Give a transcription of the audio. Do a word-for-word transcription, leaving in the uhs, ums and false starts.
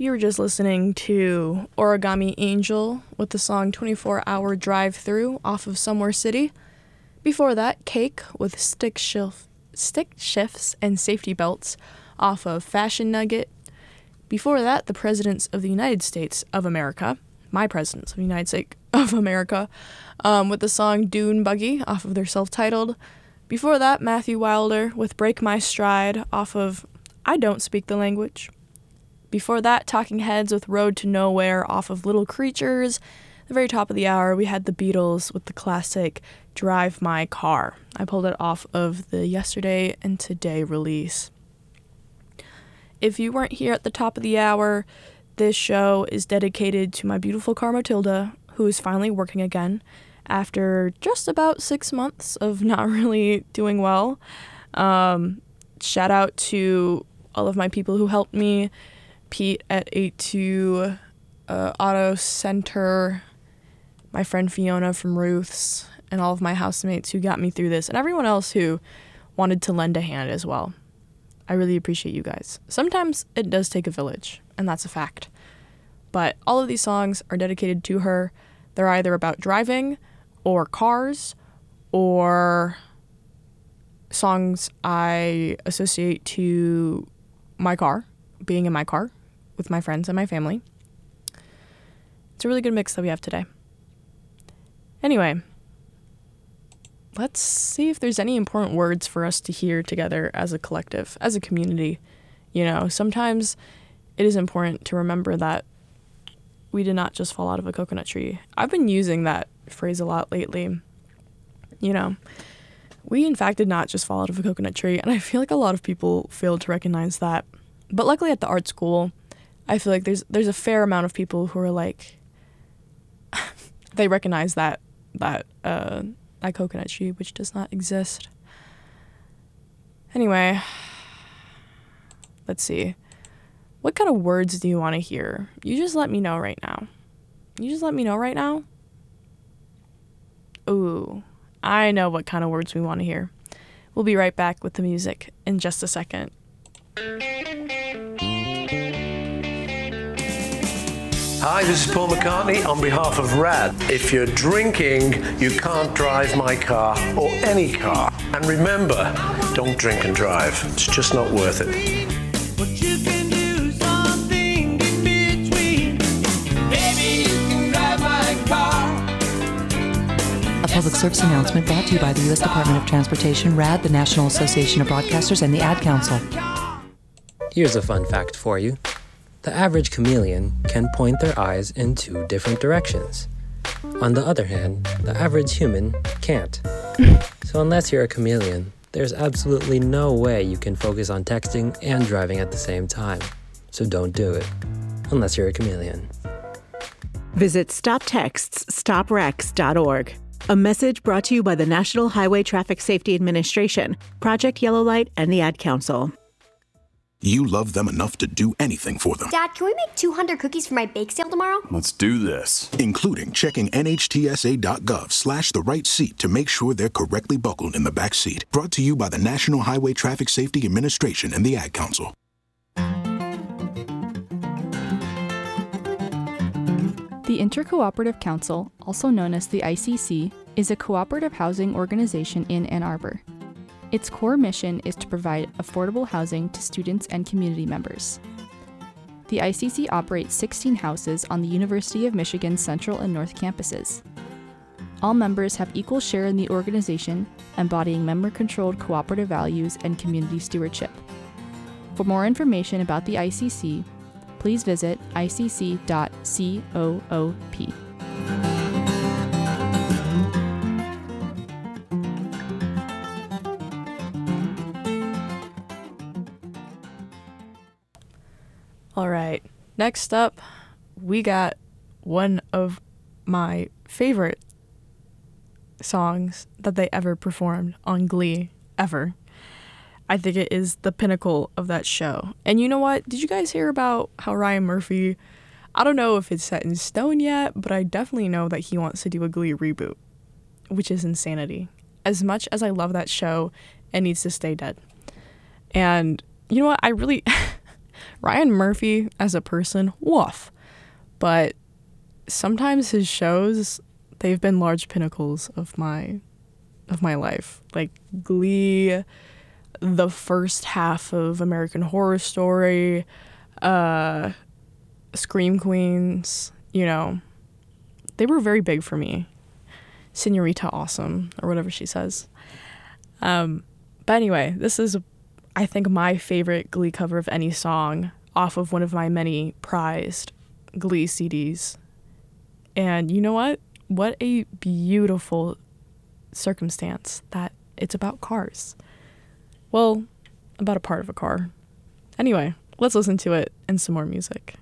You were just listening to Origami Angel with the song twenty-four hour Drive Through off of Somewhere City. Before that, Cake with Stick, Shif- Stick Shifts and Safety Belts off of Fashion Nugget. Before that, the Presidents of the United States of America, my Presidents of the United States of America, um, with the song Dune Buggy off of their self-titled. Before that, Matthew Wilder with Break My Stride off of I Don't Speak the Language. Before that, Talking Heads with Road to Nowhere off of Little Creatures. At the very top of the hour, we had the Beatles with the classic Drive My Car. I pulled it off of the Yesterday and Today release. If you weren't here at the top of the hour, this show is dedicated to my beautiful car Matilda, who is finally working again after just about six months of not really doing well. Um, shout out to all of my people who helped me. Pete at eight two uh, Auto Center, my friend Fiona from Ruth's, and all of my housemates who got me through this, and everyone else who wanted to lend a hand as well. I really appreciate you guys. Sometimes it does take a village, and that's a fact. But all of these songs are dedicated to her. They're either about driving or cars or songs I associate to my car, being in my car with my friends and my family. It's a really good mix that we have today. Anyway, let's see if there's any important words for us to hear together as a collective, as a community. You know, sometimes it is important to remember that we did not just fall out of a coconut tree. I've been using that phrase a lot lately. You know, we in fact did not just fall out of a coconut tree, and I feel like a lot of people fail to recognize that. But luckily at the art school, I feel like there's there's a fair amount of people who are like, they recognize that that uh, that coconut tree, which does not exist. Anyway, let's see. What kind of words do you want to hear? You just let me know right now. You just let me know right now. Ooh, I know what kind of words we want to hear. We'll be right back with the music in just a second. Hi, this is Paul McCartney on behalf of RAD. If you're drinking, you can't drive my car or any car. And remember, don't drink and drive. It's just not worth it. But you can do something in between. Baby, you can drive my car. A public service announcement brought to you by the U S Department of Transportation, RAD, the National Association of Broadcasters, and the Ad Council. Here's a fun fact for you. The average chameleon can point their eyes in two different directions. On the other hand, the average human can't. So unless you're a chameleon, there's absolutely no way you can focus on texting and driving at the same time. So don't do it, unless you're a chameleon. Visit stop texts stop wrecks dot org. A message brought to you by the National Highway Traffic Safety Administration, Project Yellow Light, and the Ad Council. You love them enough to do anything for them. Dad, can we make two hundred cookies for my bake sale tomorrow? Let's do this. Including checking N H T S A dot gov slash the right seat to make sure they're correctly buckled in the back seat. Brought to you by the National Highway Traffic Safety Administration and the Ad Council. The Intercooperative Council, also known as the I C C, is a cooperative housing organization in Ann Arbor. Its core mission is to provide affordable housing to students and community members. The I C C operates sixteen houses on the University of Michigan's Central and North campuses. All members have equal share in the organization, embodying member-controlled cooperative values and community stewardship. For more information about the I C C, please visit I C C dot coop. All right, next up, we got one of my favorite songs that they ever performed on Glee, ever. I think it is the pinnacle of that show. And you know what? Did you guys hear about how Ryan Murphy, I don't know if it's set in stone yet, but I definitely know that he wants to do a Glee reboot, which is insanity. As much as I love that show, it needs to stay dead. And you know what? I really... Ryan Murphy as a person, woof. But sometimes his shows, they've been large pinnacles of my of my life. Like Glee, the first half of American Horror Story, uh, Scream Queens, you know, they were very big for me. Senorita Awesome, or whatever she says. Um, but anyway, this is, I think, my favorite Glee cover of any song off of one of my many prized Glee C Ds. And you know what? What a beautiful circumstance that it's about cars. Well, about a part of a car. Anyway, let's listen to it and some more music.